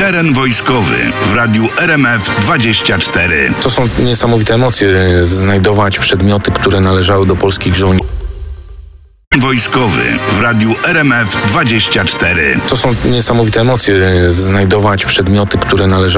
Teren wojskowy w radiu RMF24. To są niesamowite emocje, znajdować przedmioty, które należały do polskich żołnierzy. Wojskowy w radiu RMF24. To są niesamowite emocje, znajdować przedmioty, które należały